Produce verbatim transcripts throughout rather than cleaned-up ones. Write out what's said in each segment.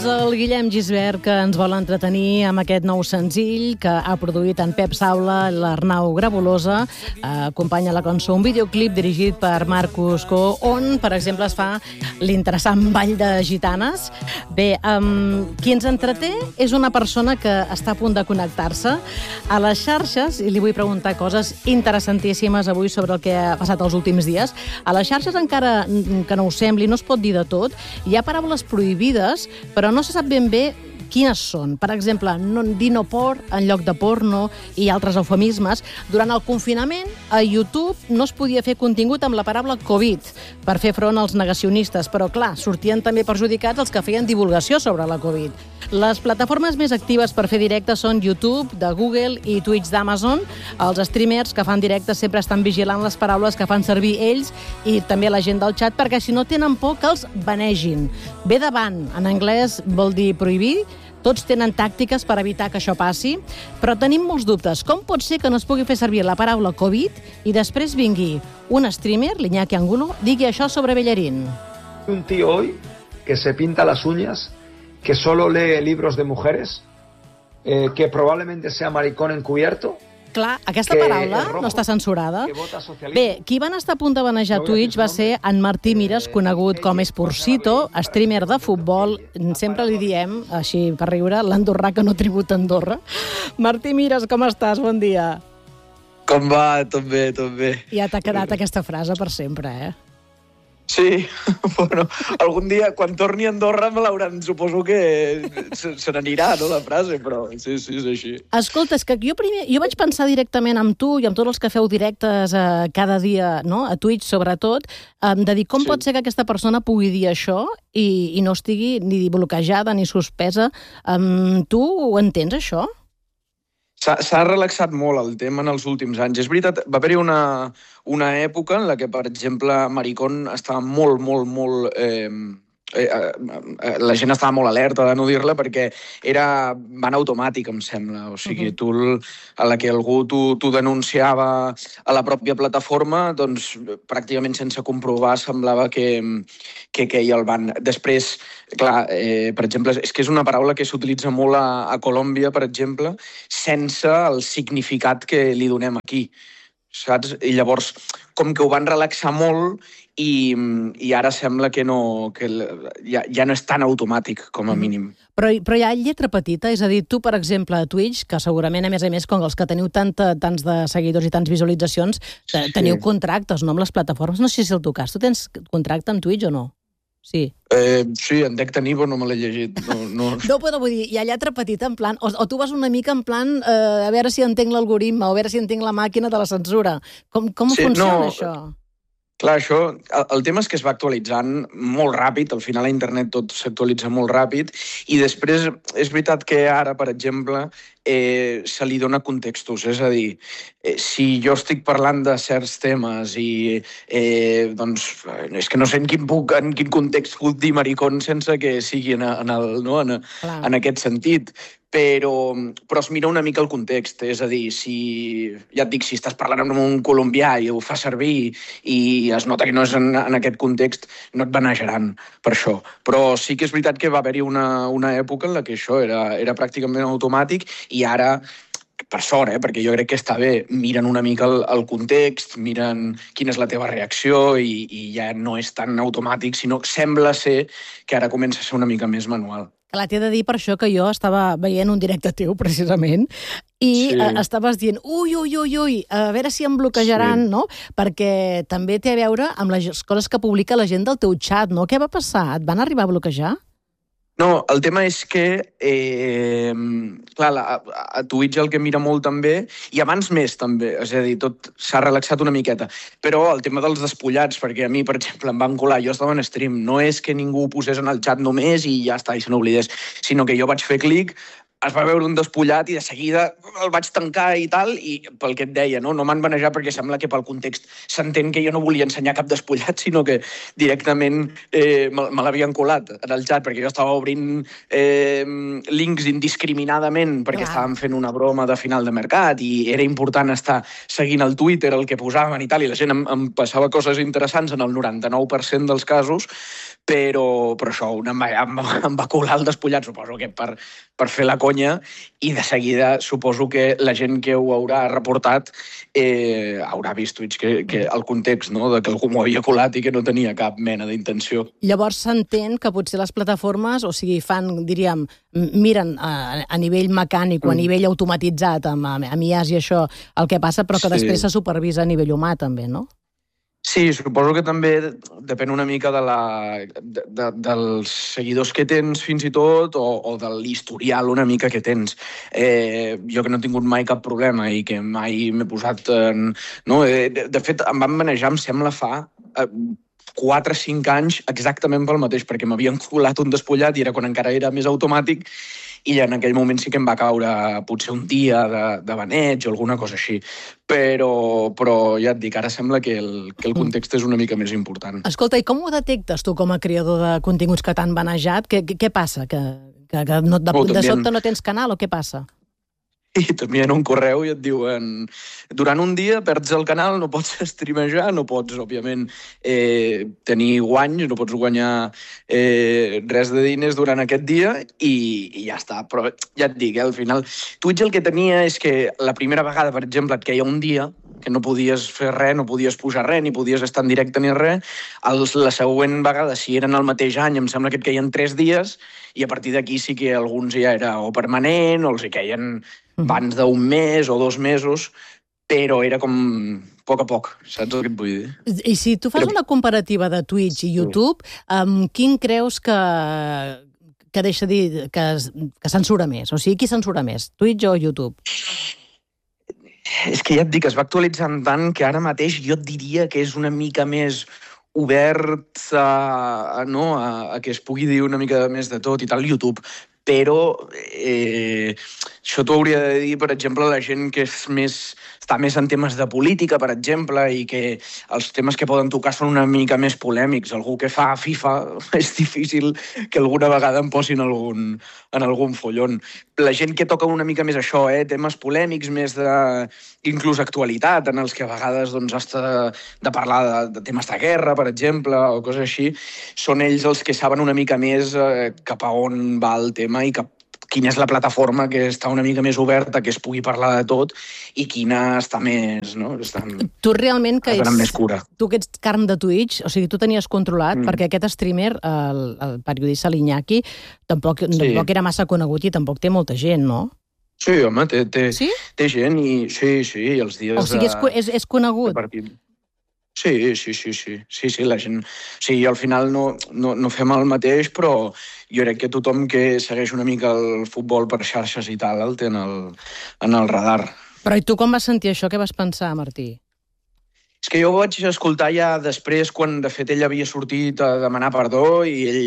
El Guillem Gisbert, que ens vol entretenir amb aquest nou senzill que ha produït en Pep Saula i l'Arnau Grabolosa. Eh, acompanya la cançó un videoclip dirigit per Marcus Co, on, per exemple, es fa l'interessant ball de gitanes. Bé, um, qui ens entreté és una persona que està a punt de connectar-se a les xarxes, i li vull preguntar coses interessantíssimes avui sobre el que ha passat els últims dies. A les xarxes, encara que no ho sembli, no es pot dir de tot. Hi ha paraules prohibides, però no se sap ben bé quines són. Per exemple, no, dir no por en lloc de porno i altres eufemismes. Durant el confinament, a YouTube no es podia fer contingut amb la paraula Covid per fer front als negacionistes, però, clar, sortien també perjudicats els que feien divulgació sobre la Covid. Les plataformes més actives per fer directes són YouTube, de Google i Twitch d'Amazon. Els streamers que fan directes sempre estan vigilant les paraules que fan servir ells i també la gent del xat, perquè si no tenen por que els banegin. Ve davant, en anglès vol dir prohibir. Tots tenen tàctiques per evitar que això passi, però tenim molts dubtes. Com pot ser que no es pugui fer servir la paraula Covid i després vingui un streamer, l'Iñaki Angulo, digui això sobre Bellerín? Un tío hoy que se pinta las uñas, que solo lee libros de mujeres, eh, que probablemente sea maricón encubierto. Clar, aquesta paraula no està censurada. Bé, qui van estar a punt de banejar Twitch va ser en Martí Mires, conegut com Esporcito, streamer de futbol. Sempre li diem, així per riure, l'andorrà que no tributa a Andorra. Martí Mires, com estàs? Bon dia. Com va? Tot bé, tot bé. Ja t'ha quedat aquesta frase per sempre, eh? Sí, bueno, algun dia, quan torni a Andorra, me l'hauran, suposo que se, se n'anirà, no, la frase, però sí, sí, és així. Escolta, és que jo primer, jo vaig pensar directament amb tu i amb tots els que feu directes eh, cada dia, no?, a Twitch sobretot, eh, de dir com sí. pot ser que aquesta persona pugui dir això i, i no estigui ni bloquejada ni suspesa. Um, tu ho entens, això? S'ha relaxat molt el tema en els últims anys. És veritat, va haver-hi una, una època en la que, per exemple, Maricón estava molt, molt, molt... Eh, eh, eh, la gent estava molt alerta de no dir-la perquè era van automàtic, em sembla. O sigui, tu, a la que algú t'ho denunciava a la pròpia plataforma, doncs pràcticament sense comprovar semblava que, que queia el ban. Després, clar, eh, per exemple, és que és una paraula que s'utilitza molt a, a Colòmbia, per exemple, sense el significat que li donem aquí, saps? I llavors, com que ho van relaxar molt i, i ara sembla que, no, que ja, ja no és tan automàtic, com a mínim. Però, però hi ha lletra petita? És a dir, tu, per exemple, a Twitch, que segurament, a més a més, com els que teniu tanta, tants de seguidors i tants visualitzacions, teniu sí. contractes, no, amb les plataformes. No sé si és el teu cas. Tu tens contracte amb Twitch o no? Sí. Eh, sí, en dec tenir, però no me l'he llegit. No, no... no, però vull dir, hi ha lletra petita en plan... O, o tu vas una mica en plan eh, a veure si entenc l'algoritme, o a veure si entenc la màquina de la censura. Com, com sí, funciona no, això? Clar, això, el, el tema és que es va actualitzant molt ràpid, al final a internet tot s'actualitza molt ràpid, i després és veritat que ara, per exemple, eh, se li dona contextos, és a dir, eh, si jo estic parlant de certs temes i eh, doncs és que no sé en quin, puc, en quin context puc dir maricón sense que sigui en, en, el, no? en, en aquest sentit, però, però es mira una mica el context, és a dir, si, ja et dic, si estàs parlant amb un colombià i ho fa servir i es nota que no és en, en aquest context, no et banejaran per això. Però sí que és veritat que va haver-hi una, una època en la que això era, era pràcticament automàtic i ara, per sort, eh, perquè jo crec que està bé, miren una mica el, el context, miren quina és la teva reacció i, i ja no és tan automàtic, sinó que sembla ser que ara comença a ser una mica més manual. Clar, t'he de dir per això que jo estava veient un directe teu, precisament, i sí. eh, estaves dient, ui, ui, ui, ui, a veure si em bloquejaran, sí. no? Perquè també té a veure amb les coses que publica la gent del teu xat, no? Què va passar? Et van arribar a bloquejar? No, el tema és que, eh, clar, a, a Twitch el que mira molt també, i abans més també, és a dir, tot s'ha relaxat una miqueta, però el tema dels despullats, perquè a mi, per exemple, em van colar, jo estava en stream, no és que ningú ho posés en el xat només i ja està, i se n'oblidés, sinó que jo vaig fer clic, es va veure un despullat i de seguida el vaig tancar i tal, i pel que et deia, no, no m'han banejat perquè sembla que pel context s'entén que jo no volia ensenyar cap despullat, sinó que directament eh, me, me l'havien colat en el xat, perquè jo estava obrint eh, links indiscriminadament perquè Clar. estàvem fent una broma de final de mercat i era important estar seguint el Twitter, el que posaven i tal, i la gent em, em passava coses interessants en el noranta-nou per cent dels casos, però, però això, una, em, em va colar el despullat, suposo que per, per fer la conya, i de seguida suposo que la gent que ho haurà reportat eh, haurà vist Twitch, que, que el context, no?, de que algú m'ho havia colat i que no tenia cap mena d'intenció. Llavors s'entén que potser les plataformes, o sigui, fan, diríem, miren a, a nivell mecànic o a nivell automatitzat, amb, amb I As i això, el que passa, però que Sí. després se supervisa a nivell humà, també, no? Sí, suposo que també depèn una mica de la, de, de, dels seguidors que tens fins i tot o, o de l'historial una mica que tens. Eh, jo que no he tingut mai cap problema i que mai m'he posat... En, no? eh, de, de fet, em van manejar, em sembla, fa eh, quatre o cinc anys exactament pel mateix, perquè m'havien colat un despullat i era quan encara era més automàtic, i en aquell moment sí que em va caure potser un dia de, de baneig o alguna cosa així. Però, però ja et dic, ara sembla que el, que el context és una mica més important. Escolta, i com ho detectes tu com a creador de continguts que t'han banejat? Què, què, què passa? Que, que, que no, de, Oh, de també sobte en- no tens canal o què passa? I t'envien un correu i et diuen durant un dia perds el canal, no pots streamejar, no pots, òbviament, eh, tenir guanys, no pots guanyar eh, res de diners durant aquest dia i, i ja està. Però ja et dic, eh, al final, Twitch el que tenia és que la primera vegada, per exemple, et queia un dia que no podies fer res, no podies pujar res, ni podies estar en directe ni res. Els, la següent vegada, si eren el mateix any, em sembla que et queien tres dies, i a partir d'aquí sí que alguns ja era o permanent, o els hi queien abans d'un mes o dos mesos, però era com a poc a poc, saps el que et vull dir? I si tu fas Però- una comparativa de Twitch i YouTube, amb quin creus que, que deixa dir que, es- que censura més? O sigui, qui censura més, Twitch o YouTube? És que ja et dic, es va actualitzant tant que ara mateix jo et diria que és una mica més obert a, a, no, a, a que es pugui dir una mica més de tot i tal, YouTube. Però eh, això t'ho hauria de dir, per exemple, la gent que és més, està més en temes de política, per exemple, i que els temes que poden tocar són una mica més polèmics. Algú que fa FIFA és difícil que alguna vegada em posin algun, en algun follon. La gent que toca una mica més això, eh, temes polèmics, més de inclús actualitat, en els que a vegades doncs, has de, de parlar de, de temes de guerra, per exemple, o coses així, són ells els que saben una mica més eh, cap a on va el tema i cap, quina és la plataforma que està una mica més oberta, que es pugui parlar de tot, i quina està més, no? Està, Tu realment que està ets, amb més cura. tu que ets carn de Twitch, o sigui, tu tenies controlat, Mm. perquè aquest streamer, el, el periodista l'Iñaki, tampoc, sí. tampoc era massa conegut i tampoc té molta gent, no? Sí, home, té, té, Sí? té gent i sí, sí, els dies O sigui, és, co- de, és, és conegut. de partit. Sí, sí, sí, sí, sí, sí, la gent... Sí, al final no, no, no fem el mateix, però jo crec que tothom que segueix una mica el futbol per xarxes i tal el té en el, en el radar. Però i tu com vas sentir això? Què vas pensar, Martí? És que jo ho vaig escoltar ja després, quan de fet ell havia sortit a demanar perdó i ell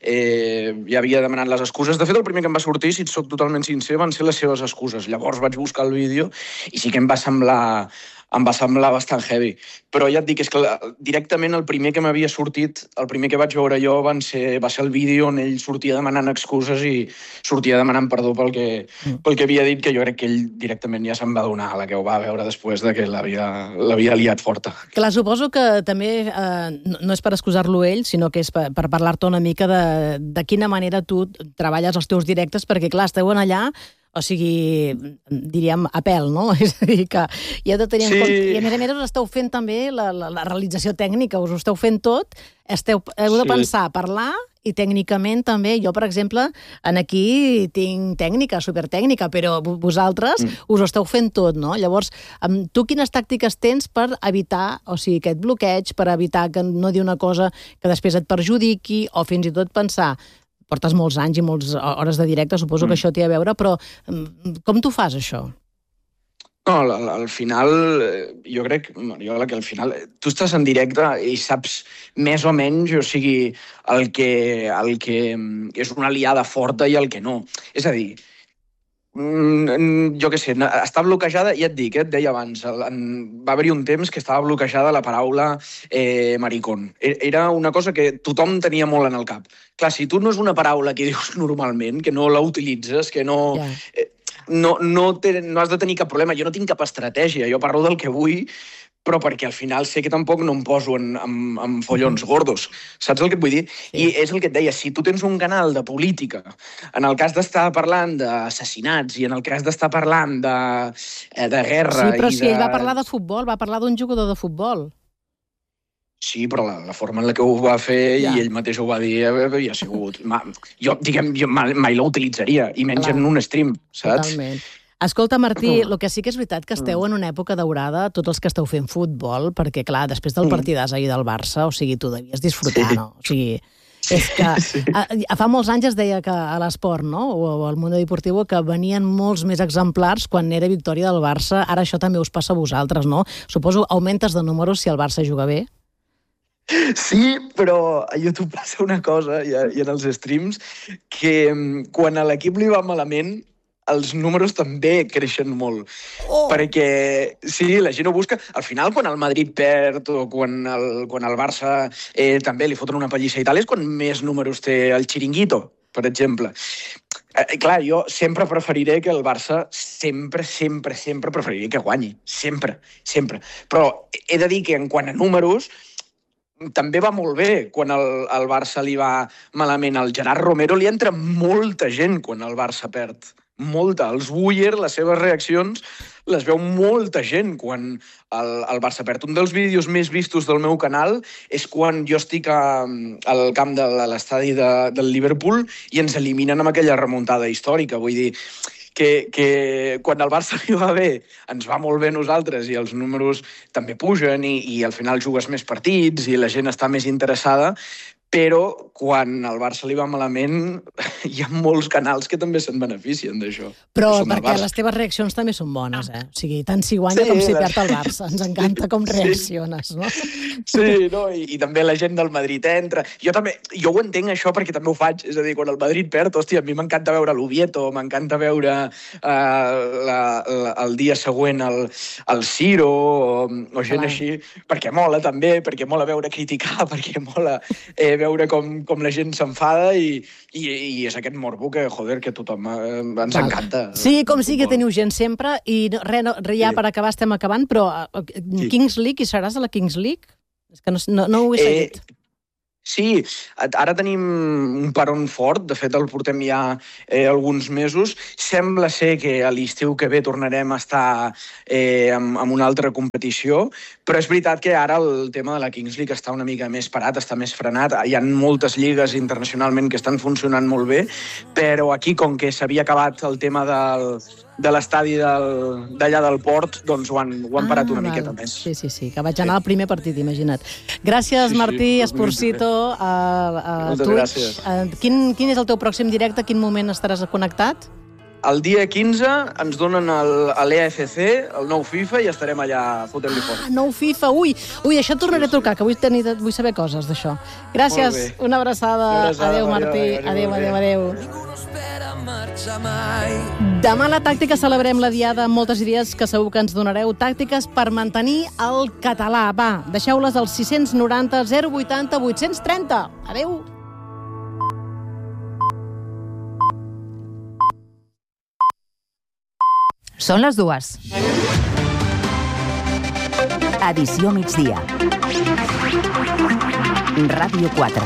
eh, ja havia demanat les excuses. De fet, el primer que em va sortir, si et soc totalment sincer, van ser les seves excuses. Llavors vaig buscar el vídeo i sí que em va semblar, em va semblar bastant heavy. Però ja et dic, és que la, directament el primer que m'havia sortit, el primer que vaig veure jo van ser, va ser el vídeo on ell sortia demanant excuses i sortia demanant perdó pel que, pel que havia dit, que jo crec que ell directament ja se'n va donar a la que ho va veure després de que l'havia l'havia liat forta. Clar, suposo que també eh, no, no és per excusar-lo ell, sinó que és per, per parlar-te una mica de, de quina manera tu treballes els teus directes, perquè clar, esteu en allà, o sigui, diríem, a pèl, no? És a dir, que hi heu de tenir en Sí. compte. I a més a més us esteu fent també la, la, la realització tècnica, us ho esteu fent tot, esteu, heu de Sí. pensar, parlar, i tècnicament també, jo, per exemple, en aquí tinc tècnica, supertècnica, però vosaltres mm. us ho esteu fent tot, no? Llavors, amb tu quines tàctiques tens per evitar, o sigui, aquest bloqueig, per evitar que no dir una cosa que després et perjudiqui, o fins i tot pensar, portes molts anys i moltes hores de directe, suposo mm. que això té a veure, però com tu fas, això? No, al, al final, eh, jo crec, Mariola, que al final tu estàs en directe i saps més o menys, o sigui, el que, el que és una aliada forta i el que no. És a dir, mm, jo què sé, està bloquejada, ja et dic, eh, et deia abans, el, en, va haver-hi un temps que estava bloquejada la paraula eh, maricón. Era una cosa que tothom tenia molt en el cap. Clar, si tu no és una paraula que dius normalment, que no la utilitzes, que no... Ja. Eh, no, no, te, no has de tenir cap problema. Jo no tinc cap estratègia, jo parlo del que vull, però perquè al final sé que tampoc no em poso en, en, en follons gordos. Saps el que et vull dir? Sí. I és el que et deia, si tu tens un canal de política, en el cas d'estar parlant d'assassinats i en el cas d'estar parlant de, de guerra... Sí, però i si de... ell va parlar de futbol, va parlar d'un jugador de futbol. Sí, però la, la forma en la que ho va fer ja. i ell mateix ho va dir havia sigut... Ma, jo, diguem, jo mai, mai la utilitzaria, i menys Clar. en un stream, saps? Totalment. Escolta, Martí, el que sí que és veritat que esteu en una època daurada, tots els que esteu fent futbol, perquè, clar, després del partidàs ahir del Barça, o sigui, tu devies disfrutar, sí. no? O sigui, és que sí. a, a, fa molts anys es deia que a l'esport, no?, o, o al Mundo Deportivo, que venien molts més exemplars quan era victòria del Barça. Ara això també us passa a vosaltres, no? Suposo augmentes de números si el Barça juga bé? Sí, però a YouTube passa una cosa, i, a, i en els streams, que quan a l'equip li va malament, els números també creixen molt. Oh. Perquè, sí, la gent ho busca. Al final, quan el Madrid perd o quan el, quan el Barça eh, també li foten una pallissa i tal, és quan més números té el Chiringuito, per exemple. Eh, clar, jo sempre preferiré que el Barça, sempre, sempre, sempre preferiré que guanyi. Sempre, sempre. Però he de dir que en quant a números, també va molt bé quan el, el Barça li va malament. Al Gerard Romero li entra molta gent quan el Barça perd. Molta. Els Buller, les seves reaccions, les veu molta gent quan el, el Barça perd. Un dels vídeos més vistos del meu canal és quan jo estic a, al camp de l'estadi de, del Liverpool i ens eliminen amb aquella remuntada històrica. Vull dir que, que quan el Barça li va bé ens va molt bé a nosaltres i els números també pugen i, i al final jugues més partits i la gent està més interessada, però quan al Barça li va malament hi ha molts canals que també se'n beneficien d'això. Però perquè les teves reaccions també són bones, eh? O sigui, tant si guanya sí, com si perd el Barça. Ens encanta com reacciones, no? Sí, no? I, i també la gent del Madrid entra. Jo també, jo ho entenc això perquè també ho faig. És a dir, quan el Madrid perd, hòstia, a mi m'encanta veure l'Oviedo, m'encanta veure uh, la, la, el dia següent el, el Ciro o, o gent Clar. així, perquè mola també, perquè mola veure criticar, perquè mola... Eh, veure com, com la gent s'enfada i, i, i és aquest morbo que, joder, que tothom eh, ens Val. encanta. Sí, com sigui que teniu gent sempre i re, no, re, ja sí. per acabar estem acabant, però uh, sí. Kings League, i seràs a la Kings League? És que no, no, no ho he seguit. Eh... Sí, ara tenim un paron fort, de fet el portem ja eh, alguns mesos. Sembla ser que a l'estiu que ve tornarem a estar eh, amb, amb una altra competició, però és veritat que ara el tema de la Kings League està una mica més parat, està més frenat. Hi ha moltes lligues internacionalment que estan funcionant molt bé, però aquí, com que s'havia acabat el tema del... de l'estadi del, d'allà del port, doncs ho han, ho han parat ah, una val. miqueta més. Sí, sí, sí, que vaig anar al primer partit, imagina't. Gràcies, sí, Martí sí, Esporcito, a, a Twitch. Gràcies. Quin, quin és el teu pròxim directe? Quin moment estaràs connectat? El dia quinze ens donen l'E F C, el nou FIFA, i estarem allà fotent-li fort. Ah, nou FIFA, ui, ui, això tornaré a trucar, que vull, tenir, vull saber coses d'això. Gràcies, una abraçada. Una abraçada. Adéu, Martí. Adéu, adéu, adéu. Demà a la Tàctica celebrem la Diada amb moltes idees que segur que ens donareu. Tàctiques per mantenir el català. Va, deixeu-les al sis nou zero zero vuitanta vuit trenta. Adéu. Són les dues. Edició migdia. Ràdio quatre.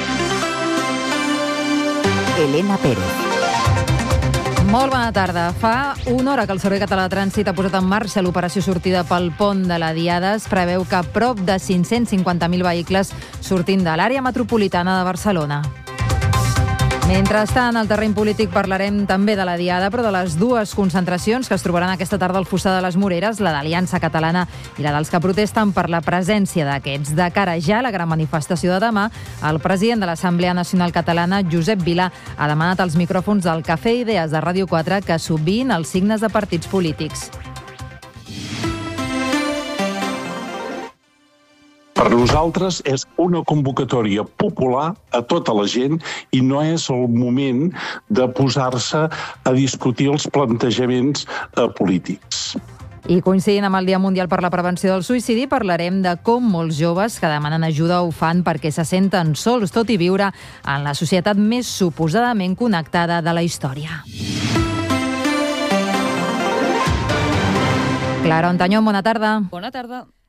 Elena Pérez. Molt bona tarda. Fa una hora que el Servei Català de Trànsit ha posat en marxa l'operació sortida pel pont de la Diada. Es preveu que prop de cinc-cents cinquanta mil vehicles sortint de l'àrea metropolitana de Barcelona. Mentrestant, al terreny polític parlarem també de la Diada, però de les dues concentracions que es trobaran aquesta tarda al Fossar de les Moreres, la d'Aliança Catalana i la dels que protesten per la presència d'aquests. De cara ja a la gran manifestació de demà, el president de l'Assemblea Nacional Catalana, Josep Vila, ha demanat als micròfons del Cafè Idees de Ràdio quatre que s'obviïn els signes de partits polítics. Per nosaltres és una convocatòria popular a tota la gent i no és el moment de posar-se a discutir els plantejaments eh, polítics. I coincidint amb el Dia Mundial per la Prevenció del Suïcidi, parlarem de com molts joves que demanen ajuda ho fan perquè se senten sols, tot i viure en la societat més suposadament connectada de la història. Clara Ontañón, bona tarda. Bona tarda.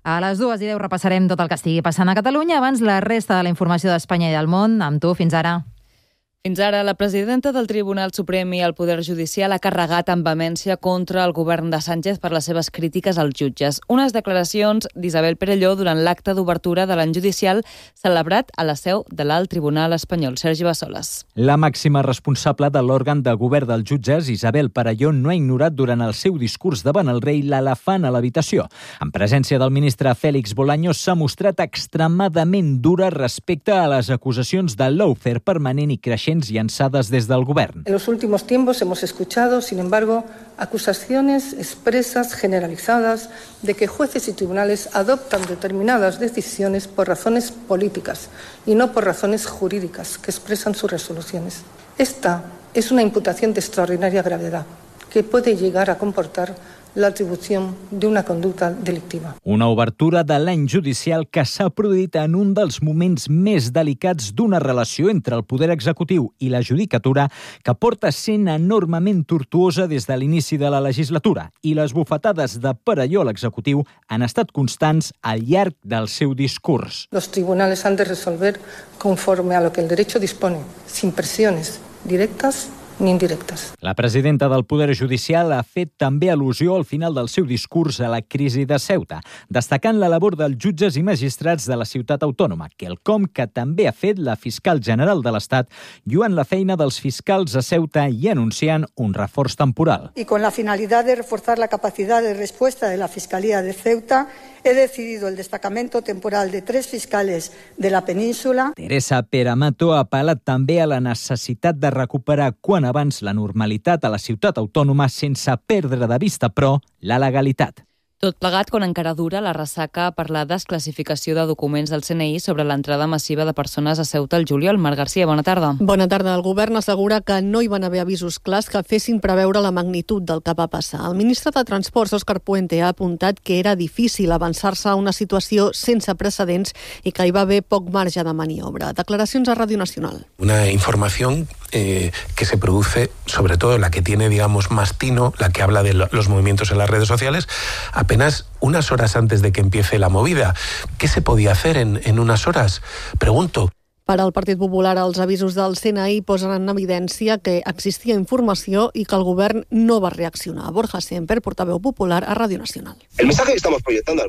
A les dues i deu repassarem tot el que estigui passant a Catalunya. Abans, la resta de la informació d'Espanya i del món. Amb tu, fins ara. Fins ara, la presidenta del Tribunal Suprem i el Poder Judicial ha carregat amb vehemència contra el govern de Sánchez per les seves crítiques als jutges. Unes declaracions d'Isabel Perelló durant l'acte d'obertura de l'any judicial celebrat a la seu de l'Alt Tribunal Espanyol. Sergi Bassoles. La màxima responsable de l'òrgan de govern dels jutges, Isabel Perelló, no ha ignorat durant el seu discurs davant el rei l'elefant a l'habitació. En presència del ministre Félix Bolaños s'ha mostrat extremadament dura respecte a les acusacions de lawfare permanent i creixent llançades des del govern. En los últimos tiempos hemos escuchado, sin embargo, acusaciones expresas, generalizadas, de que jueces y tribunales adoptan determinadas decisiones por razones políticas y no por razones jurídicas que expresan sus resoluciones. Esta es una imputación de extraordinaria gravedad que puede llegar a comportar l'atribució d'una conducta delictiva. Una obertura de l'any judicial que s'ha produït en un dels moments més delicats d'una relació entre el poder executiu i la judicatura que porta sent enormement tortuosa des de l'inici de la legislatura, i les bufetades de Perelló a l'executiu han estat constants al llarg del seu discurs. Los tribunales han de resolver conforme a lo que el derecho dispone, sin presiones directas ni indirectes. La presidenta del Poder Judicial ha fet també al·lusió al final del seu discurs a la crisi de Ceuta, destacant la labor dels jutges i magistrats de la ciutat autònoma, quelcom que també ha fet la fiscal general de l'Estat, lluant la feina dels fiscals a Ceuta i anunciant un reforç temporal. Y con la finalidad de reforzar la capacidad de respuesta de la Fiscalía de Ceuta, he decidido el destacamento temporal de tres fiscales de la península. Teresa Peramato ha apel·lat també a la necessitat de recuperar quan abans la normalitat a la ciutat autònoma sense perdre de vista, però, la legalitat. Tot plegat quan encara dura la ressaca per la desclassificació de documents del C N I sobre l'entrada massiva de persones a Ceuta al juliol. Marc Garcia, bona tarda. Bona tarda. El govern assegura que no hi van haver avisos clars que fessin preveure la magnitud del que va passar. El ministre de Transports, Òscar Puente, ha apuntat que era difícil avançar-se a una situació sense precedents i que hi va haver poc marge de maniobra. Declaracions a Ràdio Nacional. Una información eh, que se produce, sobre todo la que tiene, digamos, más tino, la que habla de los movimientos en las redes sociales, apenas unas horas antes de que empiece la movida. ¿Qué se podía hacer en, en unas horas? Pregunto. Per al Partit Popular, els avisos del C N I posen en evidència que existia informació i que el govern no va reaccionar. Borja Semper, portaveu popular a Ràdio Nacional. El mensaje que estamos proyectando al